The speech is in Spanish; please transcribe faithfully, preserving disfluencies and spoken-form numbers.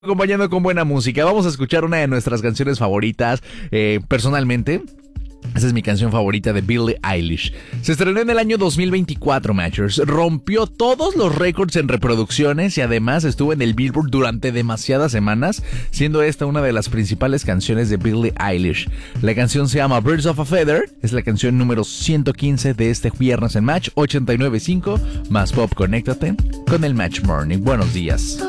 Acompañando con buena música. Vamos a escuchar una de nuestras canciones favoritas. Eh, personalmente, esa es mi canción favorita de Billie Eilish. Se estrenó en el año dos mil veinticuatro, Matchers. Rompió todos los récords en reproducciones y además estuvo en el Billboard durante demasiadas semanas, siendo esta una de las principales canciones de Billie Eilish. La canción se llama Birds of a Feather. Es la canción número ciento quince de este viernes en Match ochenta y nueve punto cinco más Pop. Conéctate con el Match Morning. Buenos días.